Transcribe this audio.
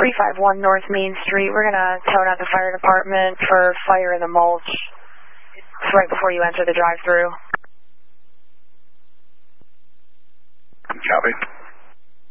351 North Main Street. We're going to tone out the fire department for fire in the mulch. It's right before you enter the drive-thru.